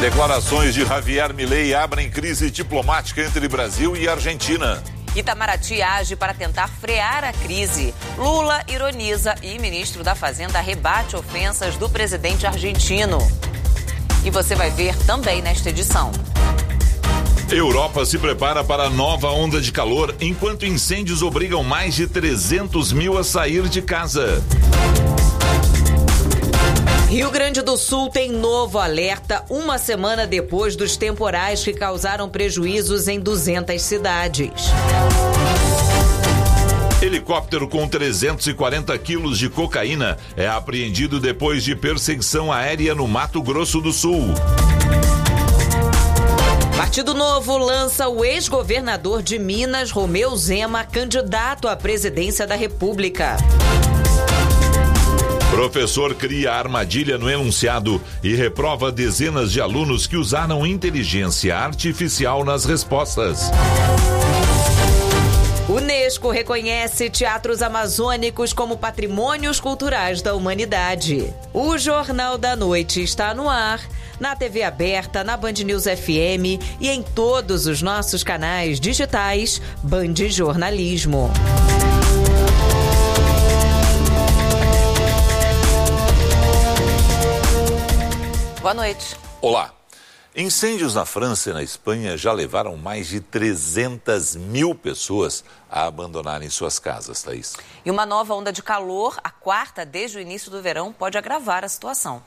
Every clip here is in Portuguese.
Declarações de Javier Milei abrem crise diplomática entre Brasil e Argentina. Itamaraty age para tentar frear a crise. Lula ironiza e ministro da Fazenda rebate ofensas do presidente argentino. E você vai ver também nesta edição. Europa se prepara para a nova onda de calor, enquanto incêndios obrigam mais de 300 mil a sair de casa. Rio Grande do Sul tem novo alerta uma semana depois dos temporais que causaram prejuízos em 200 cidades. Helicóptero com 340 quilos de cocaína é apreendido depois de perseguição aérea no Mato Grosso do Sul. Partido Novo lança o ex-governador de Minas, Romeu Zema, candidato à presidência da República. Professor cria armadilha no enunciado e reprova dezenas de alunos que usaram inteligência artificial nas respostas. Unesco reconhece teatros amazônicos como patrimônios culturais da humanidade. O Jornal da Noite está no ar, na TV aberta, na Band News FM e em todos os nossos canais digitais Band Jornalismo. Boa noite. Olá. Incêndios na França e na Espanha já levaram mais de 300 mil pessoas a abandonarem suas casas, Thaís. E uma nova onda de calor, a quarta desde o início do verão, pode agravar a situação.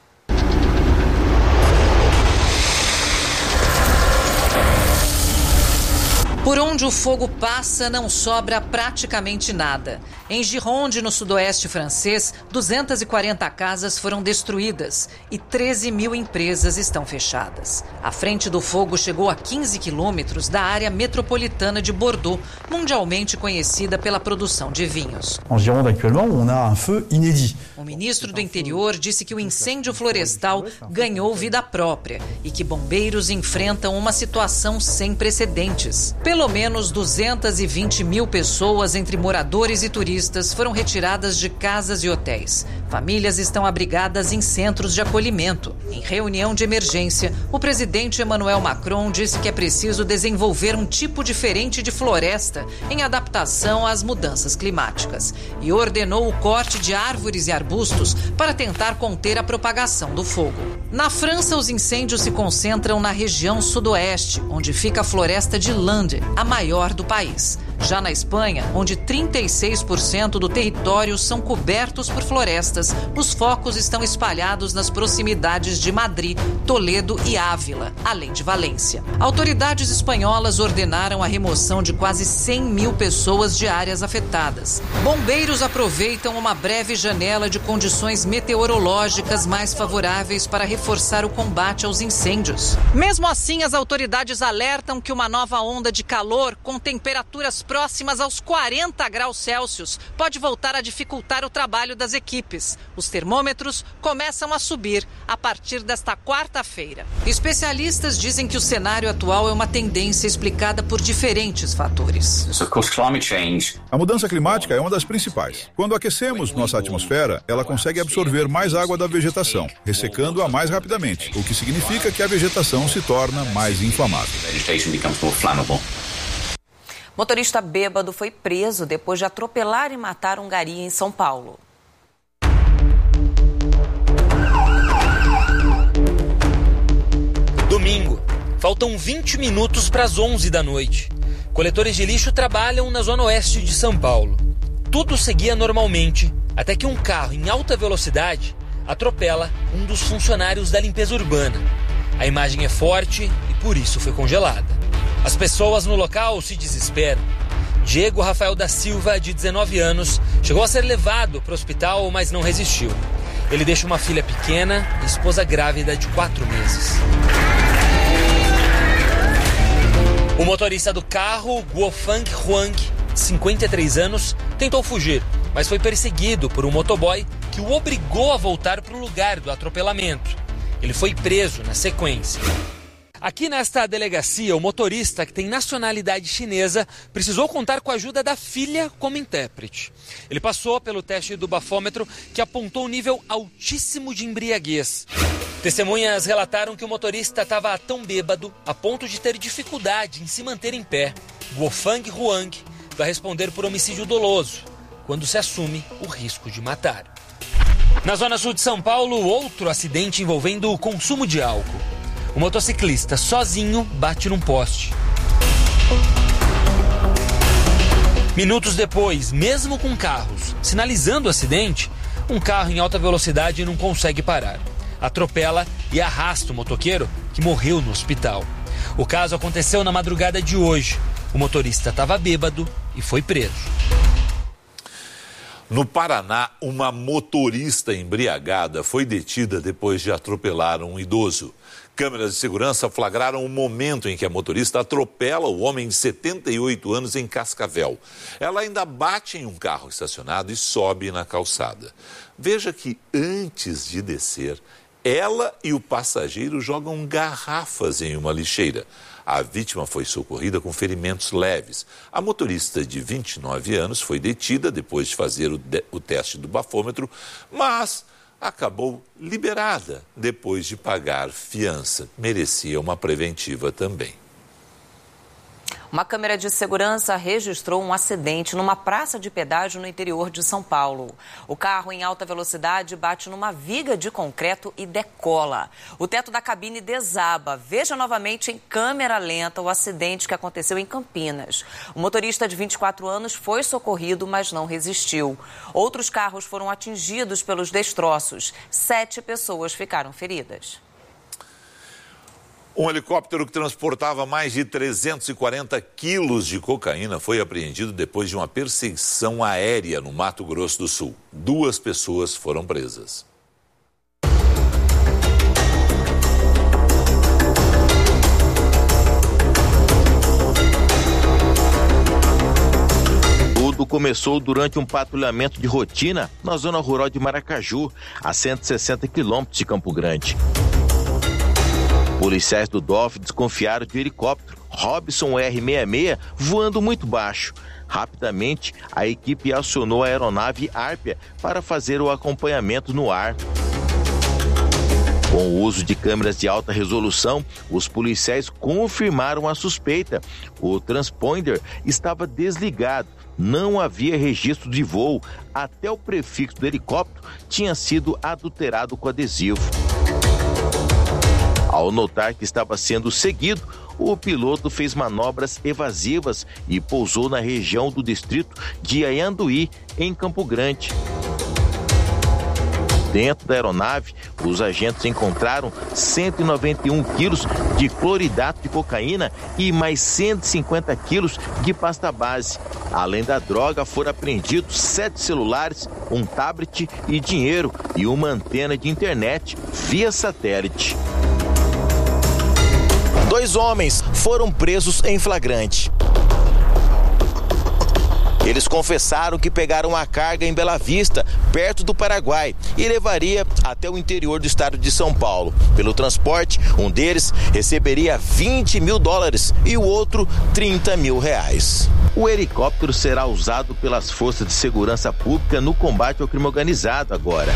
Por onde o fogo passa, não sobra praticamente nada. Em Gironde, no sudoeste francês, 240 casas foram destruídas e 13 mil empresas estão fechadas. A frente do fogo chegou a 15 quilômetros da área metropolitana de Bordeaux, mundialmente conhecida pela produção de vinhos. Em Gironde, atualmente, on a um feu inédit. O ministro do Interior disse que o incêndio florestal ganhou vida própria e que bombeiros enfrentam uma situação sem precedentes. Pelo menos 220 mil pessoas, entre moradores e turistas, foram retiradas de casas e hotéis. Famílias estão abrigadas em centros de acolhimento. Em reunião de emergência, o presidente Emmanuel Macron disse que é preciso desenvolver um tipo diferente de floresta em adaptação às mudanças climáticas e ordenou o corte de árvores e arbustos para tentar conter a propagação do fogo. Na França, os incêndios se concentram na região sudoeste, onde fica a floresta de Landes, a maior do país. Já na Espanha, onde 36% do território são cobertos por florestas, os focos estão espalhados nas proximidades de Madrid, Toledo e Ávila, além de Valência. Autoridades espanholas ordenaram a remoção de quase 100 mil pessoas de áreas afetadas. Bombeiros aproveitam uma breve janela de condições meteorológicas mais favoráveis para reforçar o combate aos incêndios. Mesmo assim, as autoridades alertam que uma nova onda de calor com temperaturas próximas aos 40 graus Celsius pode voltar a dificultar o trabalho das equipes. Os termômetros começam a subir a partir desta quarta-feira. Especialistas dizem que o cenário atual é uma tendência explicada por diferentes fatores. A mudança climática é uma das principais. Quando aquecemos nossa atmosfera, ela consegue absorver mais água da vegetação, ressecando-a mais rapidamente, o que significa que a vegetação se torna mais inflamável. Motorista bêbado foi preso depois de atropelar e matar um gari em São Paulo. Domingo, faltam 20 minutos para as 11 da noite. Coletores de lixo trabalham na zona oeste de São Paulo. Tudo seguia normalmente, até que um carro em alta velocidade atropela um dos funcionários da limpeza urbana. A imagem é forte e por isso foi congelada. As pessoas no local se desesperam. Diego Rafael da Silva, de 19 anos, chegou a ser levado para o hospital, mas não resistiu. Ele deixa uma filha pequena e esposa grávida de 4 meses. O motorista do carro, Guofang Huang, 53 anos, tentou fugir, mas foi perseguido por um motoboy que o obrigou a voltar para o lugar do atropelamento. Ele foi preso na sequência. Aqui nesta delegacia, o motorista, que tem nacionalidade chinesa, precisou contar com a ajuda da filha como intérprete. Ele passou pelo teste do bafômetro, que apontou um nível altíssimo de embriaguez. Testemunhas relataram que o motorista estava tão bêbado a ponto de ter dificuldade em se manter em pé. Guofang Huang vai responder por homicídio doloso, quando se assume o risco de matar. Na zona sul de São Paulo, outro acidente envolvendo o consumo de álcool. O motociclista sozinho bate num poste. Minutos depois, mesmo com carros sinalizando o acidente, um carro em alta velocidade não consegue parar. Atropela e arrasta o motoqueiro, que morreu no hospital. O caso aconteceu na madrugada de hoje. O motorista estava bêbado e foi preso. No Paraná, uma motorista embriagada foi detida depois de atropelar um idoso. Câmeras de segurança flagraram o momento em que a motorista atropela o homem de 78 anos em Cascavel. Ela ainda bate em um carro estacionado e sobe na calçada. Veja que antes de descer, ela e o passageiro jogam garrafas em uma lixeira. A vítima foi socorrida com ferimentos leves. A motorista de 29 anos foi detida depois de fazer o teste do bafômetro, mas acabou liberada depois de pagar fiança. Merecia uma preventiva também. Uma câmera de segurança registrou um acidente numa praça de pedágio no interior de São Paulo. O carro em alta velocidade bate numa viga de concreto e decola. O teto da cabine desaba. Veja novamente em câmera lenta o acidente que aconteceu em Campinas. O motorista de 24 anos foi socorrido, mas não resistiu. Outros carros foram atingidos pelos destroços. 7 pessoas ficaram feridas. Um helicóptero que transportava mais de 340 quilos de cocaína foi apreendido depois de uma perseguição aérea no Mato Grosso do Sul. 2 pessoas foram presas. Tudo começou durante um patrulhamento de rotina na zona rural de Maracaju, a 160 quilômetros de Campo Grande. Policiais do DOF desconfiaram de um helicóptero Robson R-66 voando muito baixo. Rapidamente, a equipe acionou a aeronave Árpia para fazer o acompanhamento no ar. Com o uso de câmeras de alta resolução, os policiais confirmaram a suspeita. O transponder estava desligado, não havia registro de voo. Até o prefixo do helicóptero tinha sido adulterado com adesivo. Ao notar que estava sendo seguido, o piloto fez manobras evasivas e pousou na região do distrito de Ayanduí, em Campo Grande. Dentro da aeronave, os agentes encontraram 191 quilos de cloridato de cocaína e mais 150 quilos de pasta base. Além da droga, foram apreendidos 7 celulares, um tablet e dinheiro e uma antena de internet via satélite. 2 homens foram presos em flagrante. Eles confessaram que pegaram a carga em Bela Vista, perto do Paraguai, e levaria até o interior do estado de São Paulo. Pelo transporte, um deles receberia $20 mil e o outro R$30 mil. O helicóptero será usado pelas forças de segurança pública no combate ao crime organizado agora.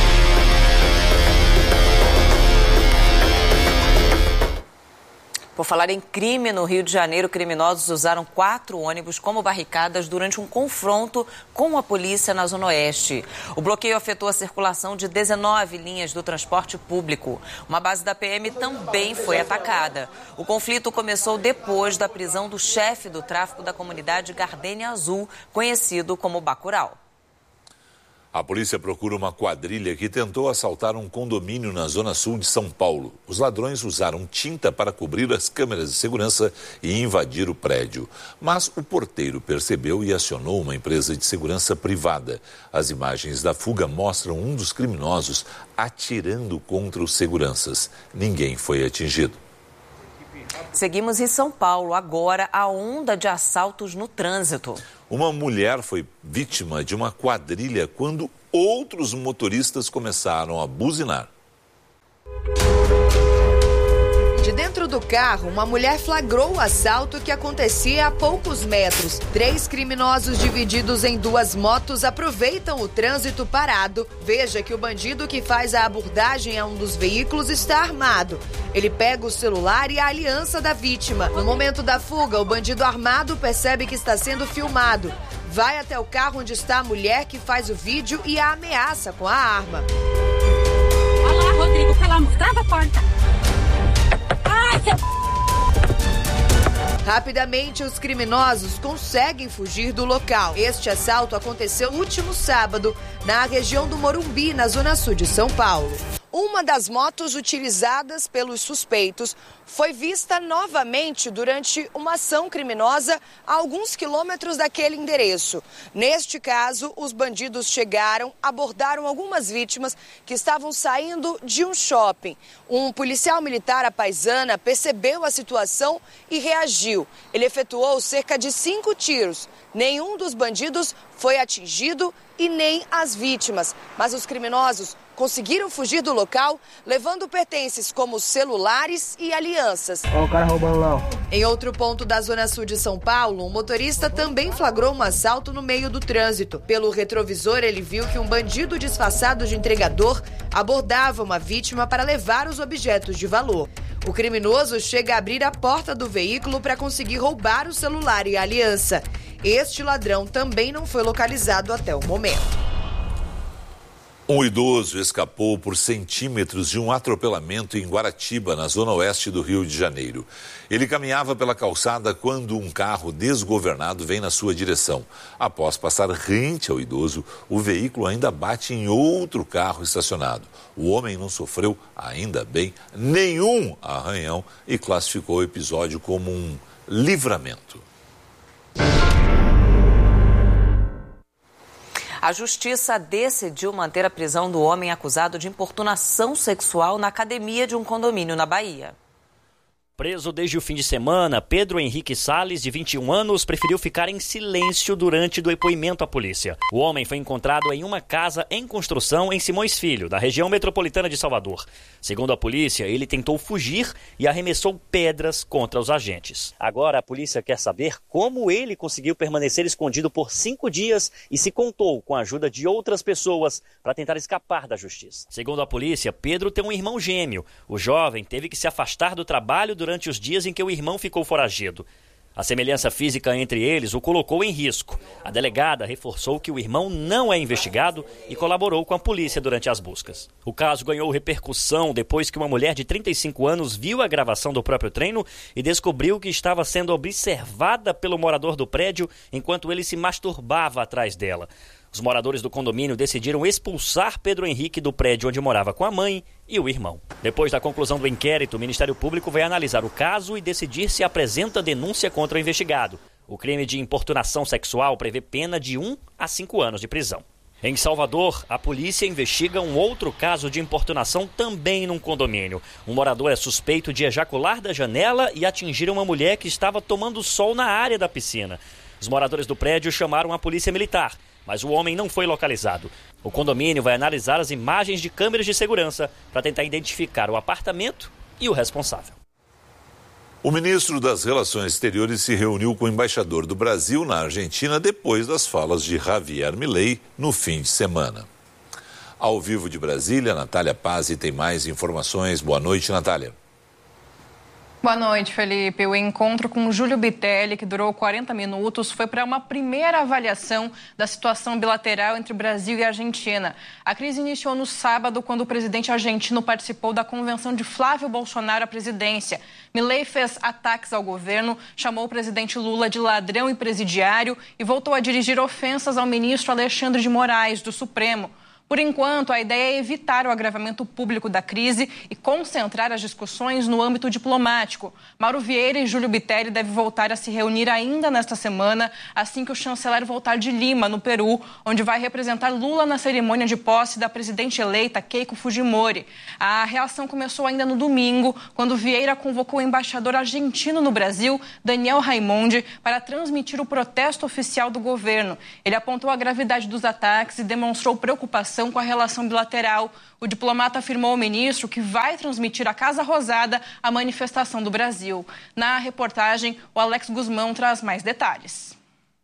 Por falar em crime, no Rio de Janeiro, criminosos usaram 4 ônibus como barricadas durante um confronto com a polícia na Zona Oeste. O bloqueio afetou a circulação de 19 linhas do transporte público. Uma base da PM também foi atacada. O conflito começou depois da prisão do chefe do tráfico da comunidade Gardênia Azul, conhecido como Bacurau. A polícia procura uma quadrilha que tentou assaltar um condomínio na zona sul de São Paulo. Os ladrões usaram tinta para cobrir as câmeras de segurança e invadir o prédio. Mas o porteiro percebeu e acionou uma empresa de segurança privada. As imagens da fuga mostram um dos criminosos atirando contra os seguranças. Ninguém foi atingido. Seguimos em São Paulo. Agora, a onda de assaltos no trânsito. Uma mulher foi vítima de uma quadrilha quando outros motoristas começaram a buzinar. De dentro do carro, uma mulher flagrou o assalto que acontecia a poucos metros. 3 criminosos divididos em 2 motos aproveitam o trânsito parado. Veja que o bandido que faz a abordagem a um dos veículos está armado. Ele pega o celular e a aliança da vítima. No momento da fuga, o bandido armado percebe que está sendo filmado. Vai até o carro onde está a mulher que faz o vídeo e a ameaça com a arma. Olha lá, Rodrigo, trava a porta. Ai, seu... Rapidamente, os criminosos conseguem fugir do local. Este assalto aconteceu no último sábado, na região do Morumbi, na zona sul de São Paulo. Uma das motos utilizadas pelos suspeitos foi vista novamente durante uma ação criminosa a alguns quilômetros daquele endereço. Neste caso, os bandidos chegaram, abordaram algumas vítimas que estavam saindo de um shopping. Um policial militar à paisana percebeu a situação e reagiu. Ele efetuou cerca de 5 tiros. Nenhum dos bandidos foi atingido e nem as vítimas, mas os criminosos conseguiram fugir do local, levando pertences como celulares e alianças. Ó, o cara roubando lá. Em outro ponto da zona sul de São Paulo, um motorista também flagrou um assalto no meio do trânsito. Pelo retrovisor, ele viu que um bandido disfarçado de entregador abordava uma vítima para levar os objetos de valor. O criminoso chega a abrir a porta do veículo para conseguir roubar o celular e a aliança. Este ladrão também não foi localizado até o momento. Um idoso escapou por centímetros de um atropelamento em Guaratiba, na zona oeste do Rio de Janeiro. Ele caminhava pela calçada quando um carro desgovernado vem na sua direção. Após passar rente ao idoso, o veículo ainda bate em outro carro estacionado. O homem não sofreu, ainda bem, nenhum arranhão e classificou o episódio como um livramento. A justiça decidiu manter a prisão do homem acusado de importunação sexual na academia de um condomínio na Bahia. Preso desde o fim de semana, Pedro Henrique Salles, de 21 anos, preferiu ficar em silêncio durante o depoimento à polícia. O homem foi encontrado em uma casa em construção em Simões Filho, da região metropolitana de Salvador. Segundo a polícia, ele tentou fugir e arremessou pedras contra os agentes. Agora a polícia quer saber como ele conseguiu permanecer escondido por 5 dias e se contou com a ajuda de outras pessoas para tentar escapar da justiça. Segundo a polícia, Pedro tem um irmão gêmeo. O jovem teve que se afastar do trabalho durante os dias em que o irmão ficou foragido. A semelhança física entre eles o colocou em risco. A delegada reforçou que o irmão não é investigado e colaborou com a polícia durante as buscas. O caso ganhou repercussão depois que uma mulher de 35 anos viu a gravação do próprio treino e descobriu que estava sendo observada pelo morador do prédio enquanto ele se masturbava atrás dela. Os moradores do condomínio decidiram expulsar Pedro Henrique do prédio onde morava com a mãe e o irmão. Depois da conclusão do inquérito, o Ministério Público vai analisar o caso e decidir se apresenta denúncia contra o investigado. O crime de importunação sexual prevê pena de 1 a 5 anos de prisão. Em Salvador, a polícia investiga um outro caso de importunação também num condomínio. Um morador é suspeito de ejacular da janela e atingir uma mulher que estava tomando sol na área da piscina. Os moradores do prédio chamaram a polícia militar, mas o homem não foi localizado. O condomínio vai analisar as imagens de câmeras de segurança para tentar identificar o apartamento e o responsável. O ministro das Relações Exteriores se reuniu com o embaixador do Brasil na Argentina depois das falas de Javier Milei no fim de semana. Ao vivo de Brasília, Natália Pazzi tem mais informações. Boa noite, Natália. Boa noite, Felipe. O encontro com Júlio Bitelli, que durou 40 minutos, foi para uma primeira avaliação da situação bilateral entre o Brasil e a Argentina. A crise iniciou no sábado, quando o presidente argentino participou da convenção de Flávio Bolsonaro à presidência. Milei fez ataques ao governo, chamou o presidente Lula de ladrão e presidiário e voltou a dirigir ofensas ao ministro Alexandre de Moraes, do Supremo. Por enquanto, a ideia é evitar o agravamento público da crise e concentrar as discussões no âmbito diplomático. Mauro Vieira e Júlio Bitelli devem voltar a se reunir ainda nesta semana, assim que o chanceler voltar de Lima, no Peru, onde vai representar Lula na cerimônia de posse da presidente eleita Keiko Fujimori. A reação começou ainda no domingo, quando Vieira convocou o embaixador argentino no Brasil, Daniel Raimondi, para transmitir o protesto oficial do governo. Ele apontou a gravidade dos ataques e demonstrou preocupação preocupação com a relação bilateral. O diplomata afirmou ao ministro que vai transmitir à Casa Rosada a manifestação do Brasil. Na reportagem, o Alex Guzmão traz mais detalhes.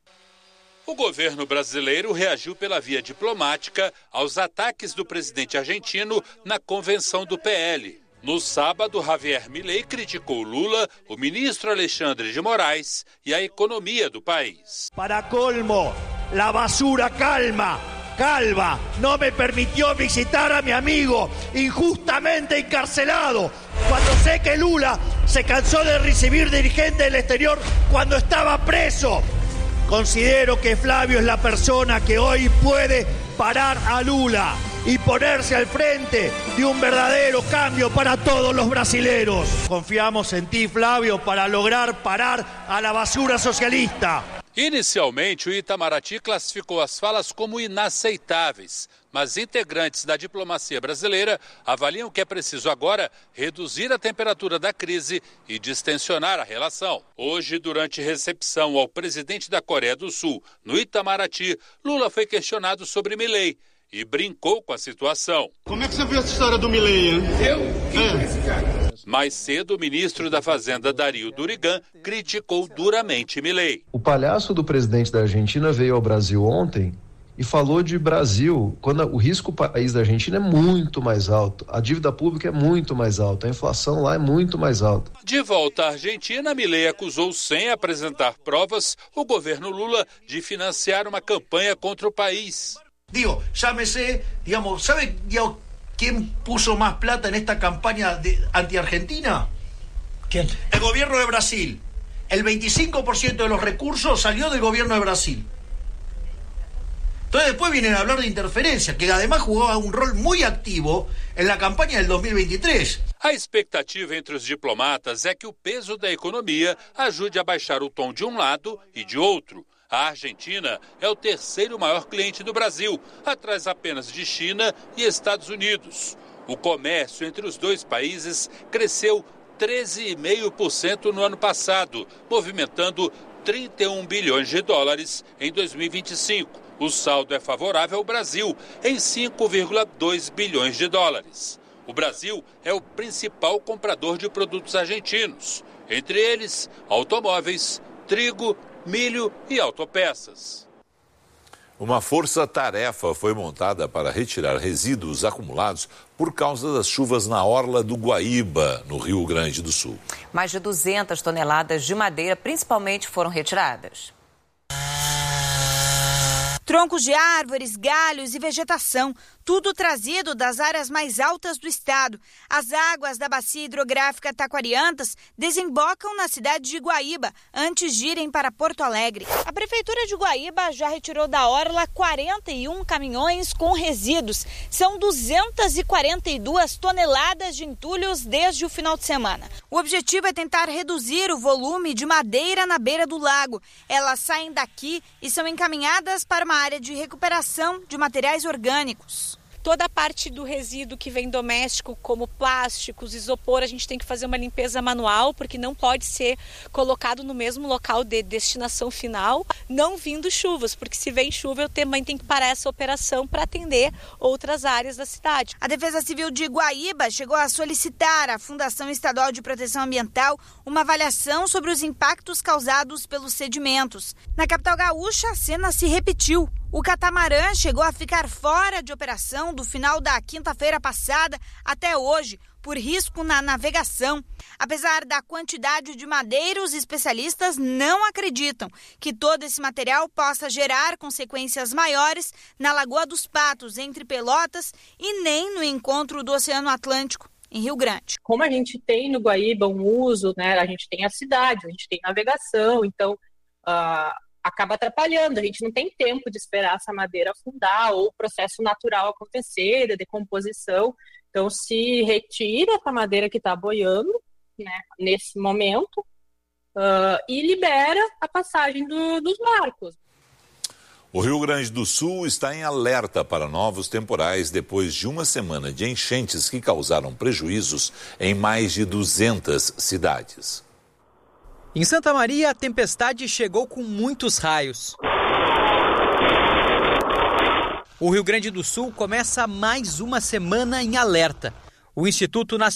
O governo brasileiro reagiu pela via diplomática aos ataques do presidente argentino na convenção do PL. No sábado, Javier Milei criticou Lula, o ministro Alexandre de Moraes e a economia do país. Para colmo, la basura calva no me permitió visitar a mi amigo injustamente encarcelado. Cuando sé que Lula se cansó de recibir dirigentes del exterior cuando estaba preso. Considero que Flavio es la persona que hoy puede parar a Lula y ponerse al frente de un verdadero cambio para todos los brasileros. Confiamos en ti, Flavio, para lograr parar a la basura socialista. Inicialmente, o Itamaraty classificou as falas como inaceitáveis, mas integrantes da diplomacia brasileira avaliam que é preciso agora reduzir a temperatura da crise e distensionar a relação. Hoje, durante recepção ao presidente da Coreia do Sul, no Itamaraty, Lula foi questionado sobre Milei e brincou com a situação. Como é que você viu essa história do Milei, hein? Quem é esse cara? Mais cedo, o ministro da Fazenda, Dario Durigan, criticou duramente Milei. O palhaço do presidente da Argentina veio ao Brasil ontem e falou de Brasil, quando o risco país da Argentina é muito mais alto, a dívida pública é muito mais alta, a inflação lá é muito mais alta. De volta à Argentina, Milei acusou, sem apresentar provas, o governo Lula de financiar uma campanha contra o país. Digo, llámese, digamos, ¿sabe quién puso más plata en esta campaña anti-Argentina? ¿Quién? El gobierno de Brasil. El 25% de los recursos salió del gobierno de Brasil. Entonces después vienen a hablar de interferencia, que además jugaba un rol muy activo en la campaña del 2023. A expectativa entre os diplomatas é que o peso da economia ajude a baixar o tom de um lado e de outro. A Argentina é o terceiro maior cliente do Brasil, atrás apenas de China e Estados Unidos. O comércio entre os dois países cresceu 13,5% no ano passado, movimentando 31 bilhões de dólares em 2025. O saldo é favorável ao Brasil, em 5,2 bilhões de dólares. O Brasil é o principal comprador de produtos argentinos, entre eles automóveis, trigo, milho e autopeças. Uma força-tarefa foi montada para retirar resíduos acumulados por causa das chuvas na orla do Guaíba, no Rio Grande do Sul. Mais de 200 toneladas de madeira, principalmente, foram retiradas. Troncos de árvores, galhos e vegetação, tudo trazido das áreas mais altas do estado. As águas da bacia hidrográfica Taquariantas desembocam na cidade de Guaíba, antes de irem para Porto Alegre. A Prefeitura de Guaíba já retirou da orla 41 caminhões com resíduos. São 242 toneladas de entulhos desde o final de semana. O objetivo é tentar reduzir o volume de madeira na beira do lago. Elas saem daqui e são encaminhadas para uma área de recuperação de materiais orgânicos. Toda a parte do resíduo que vem doméstico, como plásticos, isopor, a gente tem que fazer uma limpeza manual, porque não pode ser colocado no mesmo local de destinação final, não vindo chuvas, porque se vem chuva eu também tenho que parar essa operação para atender outras áreas da cidade. A Defesa Civil de Guaíba chegou a solicitar à Fundação Estadual de Proteção Ambiental uma avaliação sobre os impactos causados pelos sedimentos. Na capital gaúcha, a cena se repetiu. O catamarã chegou a ficar fora de operação do final da quinta-feira passada até hoje, por risco na navegação. Apesar da quantidade de madeira, os especialistas não acreditam que todo esse material possa gerar consequências maiores na Lagoa dos Patos, entre Pelotas, e nem no encontro do Oceano Atlântico, em Rio Grande. Como a gente tem no Guaíba um uso, né, a gente tem a cidade, a gente tem navegação, então acaba atrapalhando, a gente não tem tempo de esperar essa madeira afundar ou o processo natural acontecer, da decomposição. Então se retira essa madeira que está boiando, né, nesse momento, e libera a passagem dos barcos. O Rio Grande do Sul está em alerta para novos temporais depois de uma semana de enchentes que causaram prejuízos em mais de 200 cidades. Em Santa Maria, a tempestade chegou com muitos raios. O Rio Grande do Sul começa mais uma semana em alerta. O Instituto Nacional